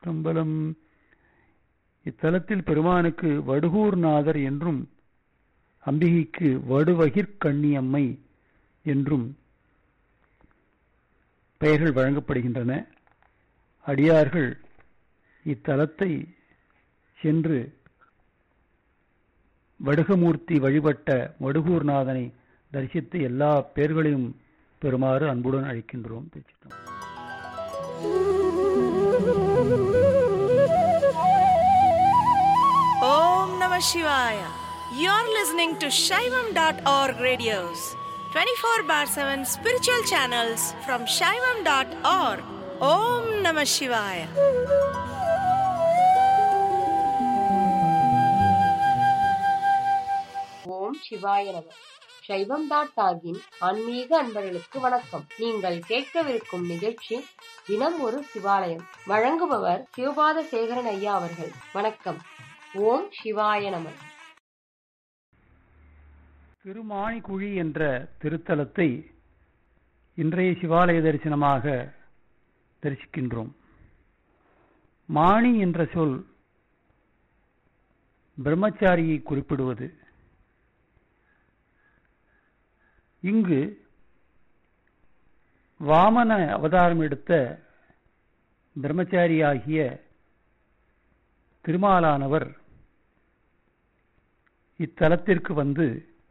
திருச்சிற்றம்பலம். இத்தலத்தில் பெருமானுக்கு வடுகூர்நாதர் என்றும் அம்பிகைக்கு வடுவகிர்கண்ணியம்மை என்றும் பெயர்கள் வழங்கப்படுகின்றன. அடியார்கள் இத்தலத்தை சென்று வடுகமூர்த்தி வழிபட்ட வடுகூர்நாதனை தரிசித்து எல்லா பேர்களையும் பெறுமாறு அன்புடன் அழைக்கின்றோம். ஓம் நம சிவாய. You're listening to Shaivam.org radios, 24/7 spiritual channels from Shaivam.org. Om Namah Shivaya. ஓம் சிவாய நம. Shaivam.org-இன் ஆன்மீக அன்பர்களுக்கு வணக்கம். நீங்கள் கேட்கவிருக்கும் நிகழ்ச்சி தினம் ஒரு சிவாலயம். வழங்குபவர் சிவபாத சேகரன் ஐயா அவர்கள். வணக்கம். ஓம் சிவாய நம. திருமாணிக்குழி என்ற திருத்தலத்தை இன்றைய சிவாலய தரிசனமாக தரிசிக்கின்றோம். மாணி என்ற சொல் பிரம்மச்சாரியை குறிப்பிடுவது. இங்கு வாமன அவதாரம் எடுத்த பிரம்மச்சாரியாகிய திருமாலானவர் இத்தலத்திற்கு வந்து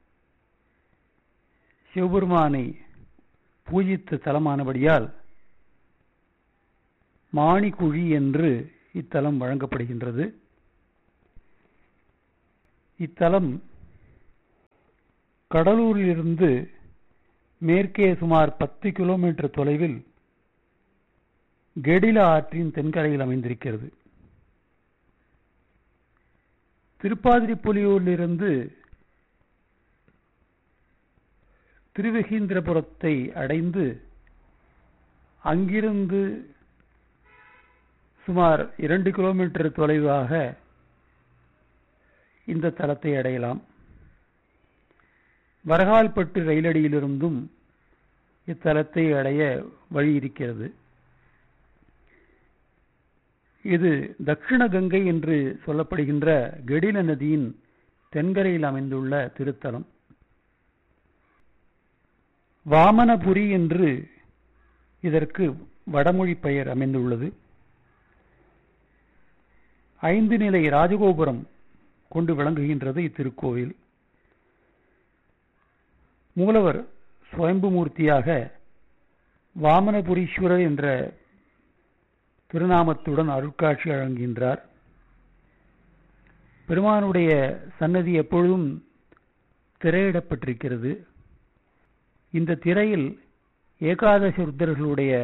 சிவபெருமானை பூஜித்த தலமானபடியால் மாணிக்குழி என்று இத்தலம் வழங்கப்படுகின்றது. இத்தலம் கடலூரிலிருந்து மேற்கே சுமார் 10 கிலோமீட்டர் தொலைவில் கெடில ஆற்றின் தென்கரையில் அமைந்திருக்கிறது. திருப்பாதிரிப்புலியூரிலிருந்து திருவெகீந்திரபுரத்தை அடைந்து அங்கிருந்து சுமார் 2 கிலோமீட்டர் தொலைவாக இந்த தலத்தை அடையலாம். வரகால்பட்டு ரயிலடியிலிருந்தும் இத்தலத்தை அடைய வழி இருக்கிறது. இது தட்சிண கங்கை என்று சொல்லப்படுகின்ற கெடில நதியின் தென்கரையில் அமைந்துள்ள திருத்தலம். வாமனபுரி என்று இதற்கு வடமொழி பெயர் அமைந்துள்ளது. 5 நிலை ராஜகோபுரம் கொண்டு விளங்குகின்றது இத்திருக்கோவில். மூலவர் சுயம்புமூர்த்தியாக வாமனபுரீஸ்வரர் என்ற திருநாமத்துடன் அருட்காட்சி வழங்குகின்றார். பெருமானுடைய சன்னதி எப்பொழுதும் திரையிடப்பட்டிருக்கிறது. இந்த திரையில் ஏகாதச ருத்ரர்களுடைய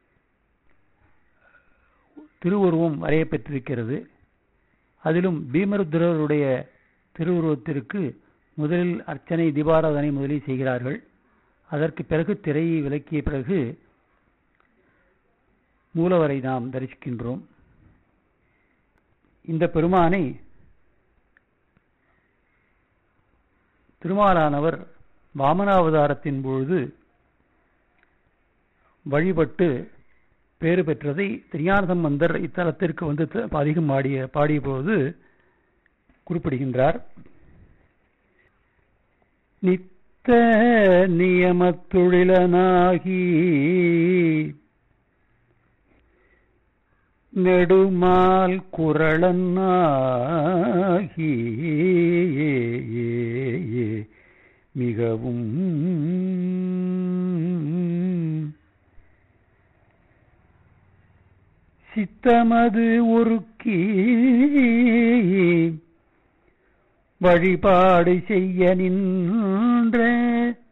திருவுருவம் வரையப்பெற்றிருக்கிறது. அதிலும் பீமருத்ரருடைய திருவுருவத்திற்கு முதலில் அர்ச்சனை தீபாராதனை முதலில் செய்கிறார்கள். அதற்கு பிறகு திரையை விலக்கிய பிறகு மூலவரை நாம் தரிசிக்கின்றோம். இந்த பெருமானை திருமாலானவர் வாமனாவதாரத்தின் பொழுது வழிபட்டு பேறு பெற்றதை திருஞான சம்பந்தர் இத்தலத்திற்கு வந்து அதிகம் பாடிய போது குறிப்பிடுகின்றார். நித்த நியமத்துழிலனாகி நெடுமால் குரளனாகி மிகவும் சித்தமது ஒருக்கி வழிபாடு செய்ய நின்ற